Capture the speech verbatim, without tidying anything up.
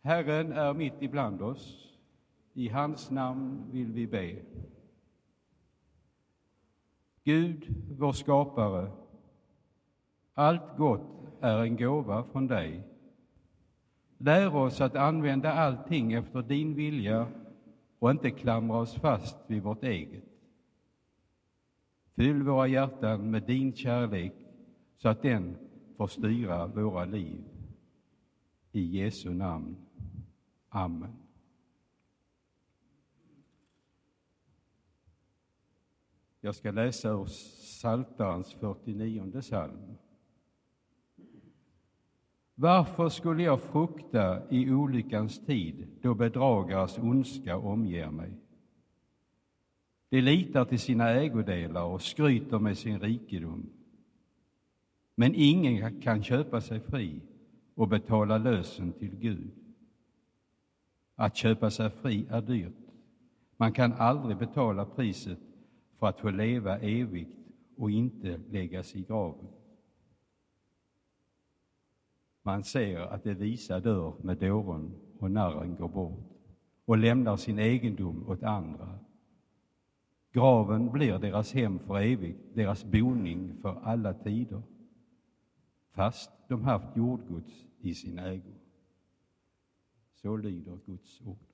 Herren är mitt ibland oss. I hans namn vill vi be. Gud, vår skapare, allt gott är en gåva från dig. Lär oss att använda allting efter din vilja och inte klamra oss fast vid vårt eget. Fyll våra hjärtan med din kärlek så att den får styra våra liv. I Jesu namn. Amen. Jag ska läsa ur Psaltarens fyrtionionde psalm. Varför skulle jag frukta i olyckans tid, då bedragares ondska omger mig? De litar till sina ägodelar och skryter med sin rikedom. Men ingen kan köpa sig fri och betala lösen till Gud. Att köpa sig fri är dyrt. Man kan aldrig betala priset för att få leva evigt och inte läggas i graven. Man ser att det visa dör med dåren och narren går bort och lämnar sin egendom åt andra. Graven blir deras hem för evigt, deras boning för alla tider, fast de haft jordgods i sin ägo. Så lyder Guds ord.